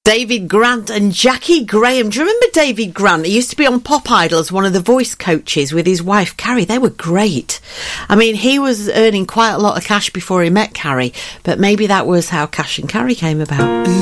David Grant and Jackie Graham. Do you remember David Grant? He used to be on Pop Idol as one of the voice coaches with his wife Carrie. They were great. I mean, he was earning quite a lot of cash before he met Carrie, but maybe that was how Cash and Carrie came about.